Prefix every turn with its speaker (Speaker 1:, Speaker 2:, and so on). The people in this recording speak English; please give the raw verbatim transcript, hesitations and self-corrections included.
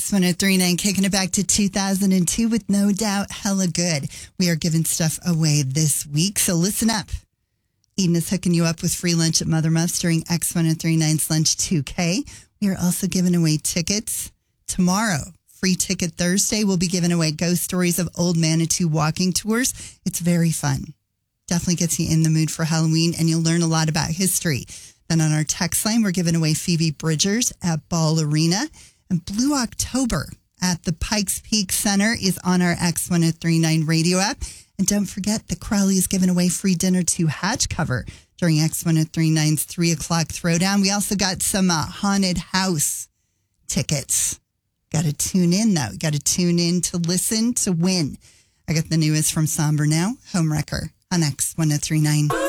Speaker 1: X one oh three point nine, kicking it back to two thousand two with No Doubt Hella Good. We are giving stuff away this week, so listen up. Eden is hooking you up with free lunch at Mother Muffs during X one oh three point nine's Lunch two K. We are also giving away tickets tomorrow. Free Ticket Thursday, we'll be giving away ghost stories of Old Manitou walking tours. It's very fun. Definitely gets you in the mood for Halloween, and you'll learn a lot about history. Then on our text line, we're giving away Phoebe Bridgers at Ball Arena. And Blue October at the Pikes Peak Center is on our X one oh three point nine radio app. And don't forget that Crowley is giving away free dinner to Hatch Cover during X one oh three point nine's three o'clock throwdown. We also got some uh, haunted house tickets. Got to tune in, though. Got to tune in to listen to win. I got the newest from Somber Now, Homewrecker on X one oh three point nine.